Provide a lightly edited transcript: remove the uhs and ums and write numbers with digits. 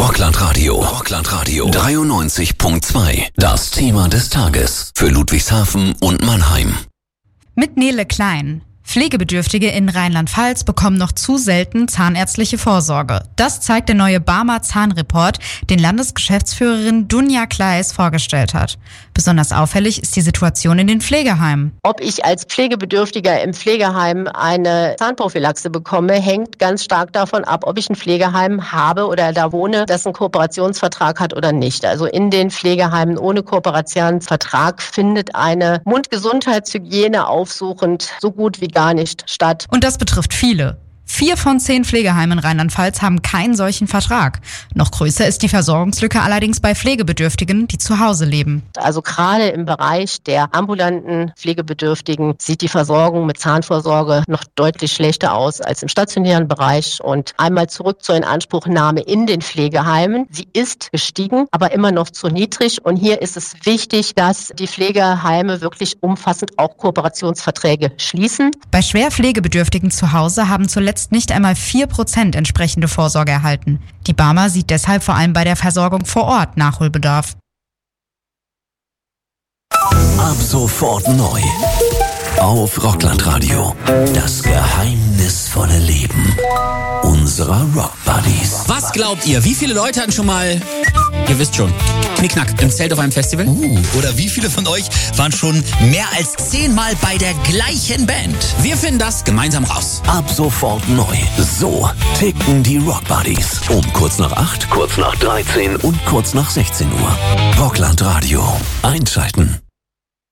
Rockland-Radio. 93.2. Das Thema des Tages. Für Ludwigshafen und Mannheim. Mit Nele Klein. Pflegebedürftige in Rheinland-Pfalz bekommen noch zu selten zahnärztliche Vorsorge. Das zeigt der neue Barmer Zahnreport, den Landesgeschäftsführerin Dunja Kleis vorgestellt hat. Besonders auffällig ist die Situation in den Pflegeheimen. Ob ich als Pflegebedürftiger im Pflegeheim eine Zahnprophylaxe bekomme, hängt ganz stark davon ab, ob ich ein Pflegeheim habe oder da wohne, das einen Kooperationsvertrag hat oder nicht. Also in den Pflegeheimen ohne Kooperationsvertrag findet eine Mundgesundheitshygiene aufsuchend so gut wie gar nicht statt. Und das betrifft viele. 4 von 10 Pflegeheimen in Rheinland-Pfalz haben keinen solchen Vertrag. Noch größer ist die Versorgungslücke allerdings bei Pflegebedürftigen, die zu Hause leben. Also gerade im Bereich der ambulanten Pflegebedürftigen sieht die Versorgung mit Zahnvorsorge noch deutlich schlechter aus als im stationären Bereich. Und einmal zurück zur Inanspruchnahme in den Pflegeheimen. Sie ist gestiegen, aber immer noch zu niedrig. Und hier ist es wichtig, dass die Pflegeheime wirklich umfassend auch Kooperationsverträge schließen. Bei schwer Pflegebedürftigen zu Hause haben zuletzt nicht einmal 4% entsprechende Vorsorge erhalten. Die Barmer sieht deshalb vor allem bei der Versorgung vor Ort Nachholbedarf. Ab sofort neu. Auf Rockland-Radio. Das geheimnisvolle Leben unserer Rock-Buddies. Was glaubt ihr? Wie viele Leute hatten schon mal, ihr wisst schon, Knickknack im Zelt auf einem Festival? Oder wie viele von euch waren schon mehr als 10 Mal bei der gleichen Band? Wir finden das gemeinsam raus. Ab sofort neu. So ticken die Rock-Buddies. Um kurz nach 8, kurz nach 13 und kurz nach 16 Uhr. Rockland-Radio. Einschalten.